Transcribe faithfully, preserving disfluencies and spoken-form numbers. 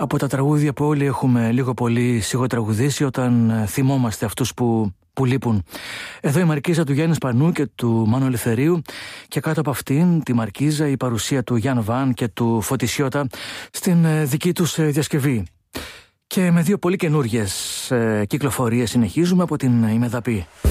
Από τα τραγούδια που όλοι έχουμε λίγο πολύ σιγοτραγουδήσει όταν θυμόμαστε αυτούς που, που λείπουν. Εδώ η μαρκίζα του Γιάννη Σπανού και του Μάνου Ελευθερίου και κάτω από αυτήν τη μαρκίζα η παρουσία του Γιάν Βαν και του Φωτισιώτα στην δική τους διασκευή. Και με δύο πολύ καινούργιες κυκλοφορίες συνεχίζουμε από την Ημεδαπή.